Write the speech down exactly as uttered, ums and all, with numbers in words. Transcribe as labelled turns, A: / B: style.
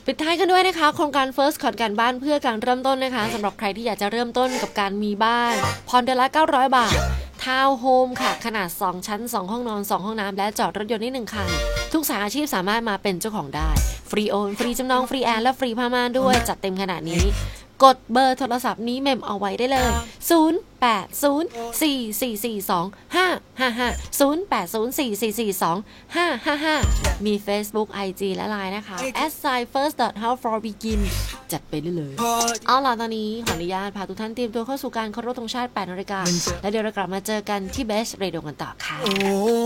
A: ปิดท้ายกันด้วยนะคะโครงการ First ขอนแก่นบ้านเพื่อการเริ่มต้นนะคะสำหรับใครที่อยากจะเริ่มต้นกับการมีบ้านผ่อนเดือนละเก้าร้อยบาททาวน์โฮมค่ะขนาดสองชั้นสองห้องนอนสองห้องน้ำและจอดรถยนต์ได้หนึ่งคันทุกสายอาชีพสามารถมาเป็นเจ้าของได้ฟรีโอนฟรีจำนองฟรีแอร์และฟรีผ้าม่านด้วยจัดเต็มขนาดนี้กดเบอร์โทรศัพท์นี้เมมเอาไว้ได้เลยศูนย์ แปด ศูนย์ สี่ สี่ สี่ สอง ห้า ห้า ห้า ศูนย์ แปด ศูนย์ สี่ สี่ สี่ สอง ห้า ห้า ห้า มี Facebook ไอ จี และ ไลน์ นะคะ แอท ไซน์ เฟิร์ส ดอท เฮ้า ฟอร์ บี กิน จัดไปได้เลยเอาล่ะตอนนี้ขออนุญาตพาทุกท่านเตรียมตัวเข้าสู่การเคารพธงชาติแปดนาฬิกาแล้วเดี๋ยวเรากลับมาเจอกันที่ Best Radio กันต่อค่ะ